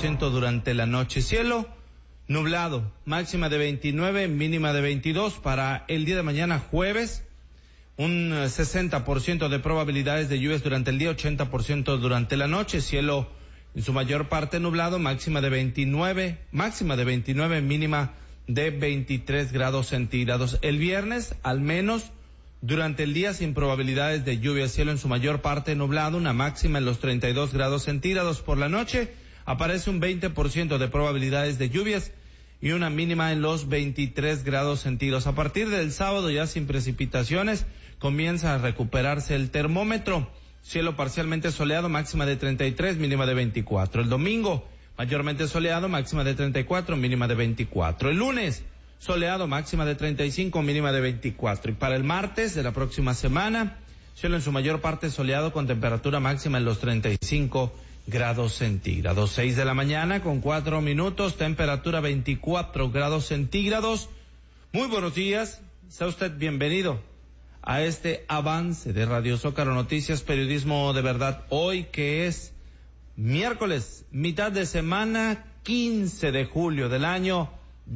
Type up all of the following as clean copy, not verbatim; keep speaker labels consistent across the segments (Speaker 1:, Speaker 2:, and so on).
Speaker 1: 60% durante la noche. Cielo nublado, máxima de 29, mínima de 22 para el día de mañana jueves. Un 60% de probabilidades de lluvias durante el día, 80% durante la noche. Cielo en su mayor parte nublado, máxima de 29, mínima de 23 grados centígrados. El viernes, al menos durante el día, sin probabilidades de lluvia. Cielo en su mayor parte nublado, una máxima en los 32 grados centígrados. Por la noche aparece un 20% de probabilidades de lluvias y una mínima en los 23 grados centígrados. A partir del sábado, ya sin precipitaciones, comienza a recuperarse el termómetro. Cielo parcialmente soleado, máxima de 33, mínima de 24. El domingo, mayormente soleado, máxima de 34, mínima de 24. El lunes, soleado, máxima de 35, mínima de 24. Y para el martes de la próxima semana, cielo en su mayor parte soleado con temperatura máxima en los 35 grados centígrados. 6 de la mañana con 4 minutos, temperatura 24 grados centígrados. Muy buenos días, sea usted bienvenido a este avance de Radio Zócalo Noticias, periodismo de verdad. Hoy que es miércoles, mitad de semana, 15 de julio del año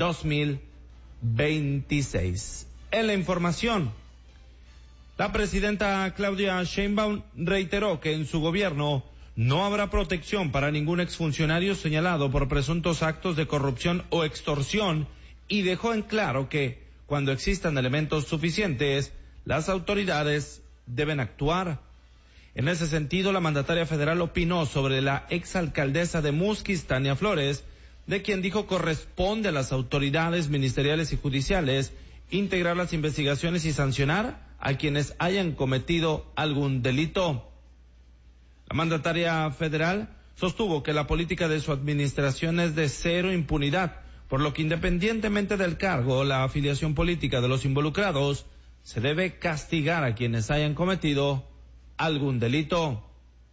Speaker 1: 2026. En la información, la presidenta Claudia Sheinbaum reiteró que en su gobierno no habrá protección para ningún exfuncionario señalado por presuntos actos de corrupción o extorsión y dejó en claro que cuando existan elementos suficientes, las autoridades deben actuar. En ese sentido, la mandataria federal opinó sobre la exalcaldesa de Musquis, Tania Flores, de quien dijo corresponde a las autoridades ministeriales y judiciales integrar las investigaciones y sancionar a quienes hayan cometido algún delito. La mandataria federal sostuvo que la política de su administración es de cero impunidad, por lo que independientemente del cargo o la afiliación política de los involucrados, se debe castigar a quienes hayan cometido algún delito.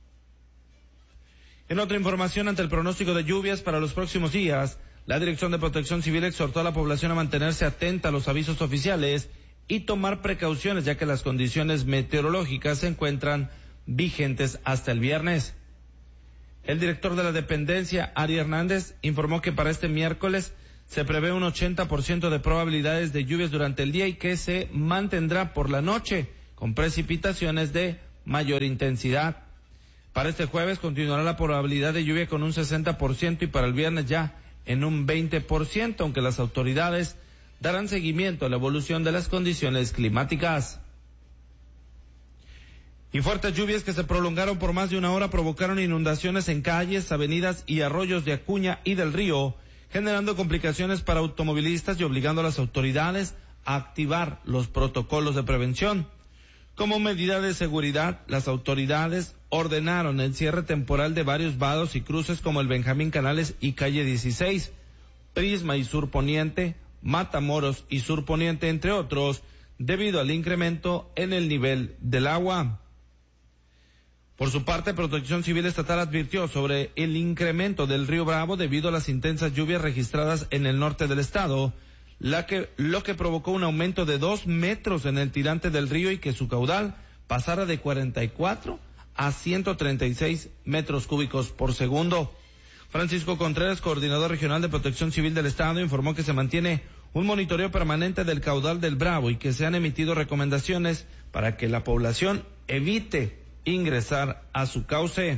Speaker 1: En otra información, ante el pronóstico de lluvias para los próximos días, la Dirección de Protección Civil exhortó a la población a mantenerse atenta a los avisos oficiales y tomar precauciones, ya que las condiciones meteorológicas se encuentran vigentes hasta el viernes. El director de la dependencia, Ari Hernández, informó que para este miércoles se prevé un 80% de probabilidades de lluvias durante el día y que se mantendrá por la noche con precipitaciones de mayor intensidad. Para este jueves continuará la probabilidad de lluvia con un 60% y para el viernes ya en un 20%, aunque las autoridades darán seguimiento a la evolución de las condiciones climáticas. Y fuertes lluvias que se prolongaron por más de una hora provocaron inundaciones en calles, avenidas y arroyos de Acuña y del Río, generando complicaciones para automovilistas y obligando a las autoridades a activar los protocolos de prevención. Como medida de seguridad, las autoridades ordenaron el cierre temporal de varios vados y cruces como el Benjamín Canales y calle 16, Prisma y Sur Poniente, Matamoros y Sur Poniente, entre otros, debido al incremento en el nivel del agua. Por su parte, Protección Civil Estatal advirtió sobre el incremento del río Bravo debido a las intensas lluvias registradas en el norte del estado, lo que provocó un aumento de 2 metros en el tirante del río y que su caudal pasara de 44 a 136 metros cúbicos por segundo. Francisco Contreras, coordinador regional de Protección Civil del estado, informó que se mantiene un monitoreo permanente del caudal del Bravo y que se han emitido recomendaciones para que la población evite ingresar a su cauce.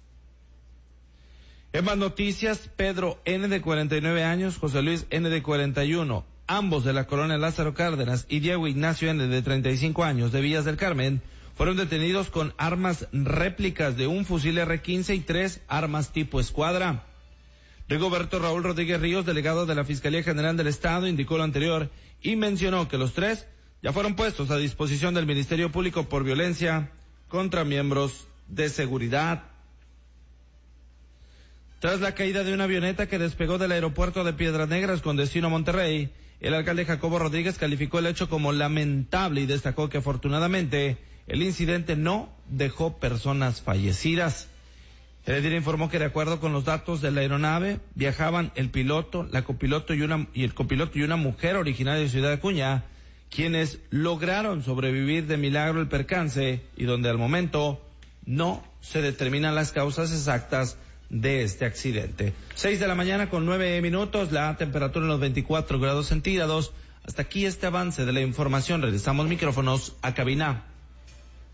Speaker 1: En más noticias, Pedro N. de 49 años, José Luis N. de 41, ambos de la colonia Lázaro Cárdenas, y Diego Ignacio N. de 35 años de Villas del Carmen, fueron detenidos con armas réplicas de un fusil R-15 y 3 armas tipo escuadra. Rigoberto Raúl Rodríguez Ríos, delegado de la Fiscalía General del Estado, indicó lo anterior y mencionó que los 3 ya fueron puestos a disposición del Ministerio Público por violencia contra miembros de seguridad. Tras la caída de una avioneta que despegó del aeropuerto de Piedras Negras con destino a Monterrey, el alcalde Jacobo Rodríguez calificó el hecho como lamentable y destacó que afortunadamente el incidente no dejó personas fallecidas. El edil informó que de acuerdo con los datos de la aeronave viajaban el piloto, el copiloto y una mujer originaria de Ciudad Acuña, quienes lograron sobrevivir de milagro el percance y donde al momento no se determinan las causas exactas de este accidente. 6 de la mañana con 9 minutos, la temperatura en los 24 grados centígrados. Hasta aquí este avance de la información. Regresamos micrófonos a cabina.